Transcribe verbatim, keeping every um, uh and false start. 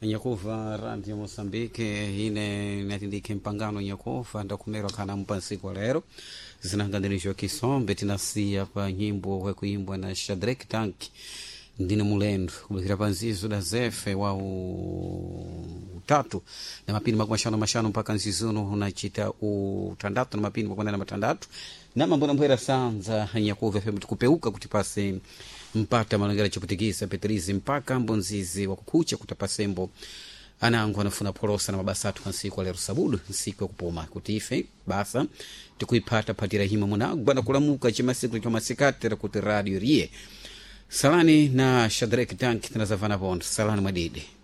Nyakuva Radio Mosambike ine natindike mpangano nyakuva ndakumero kana mpansiku lero zinangandirisho kisombe tinasiya pa nyimbo we kuimbwa na Shadrack Tank ndine mulendo kubikira panzizo da zefe wa utatu na mapini makumashano mashano mpaka nzizuno unachita utandatu na mapini makwenda na matandatu na mambo na mbwera sanza nyakuva femu tukupeuka kutipase mpata malangera choputikisa Petrizi mpaka mbonzizi wa kukucha kutapasembo anangu anafuna porosa na mabasatu kansiku wa lero sabudu nsiku ya kupoma kutife basa tukuipata patira hima munagu bana kulamuka chimasiku kwa masikatera kuti radio rie salani na Shadrack Tank tunazavana bondo salani madide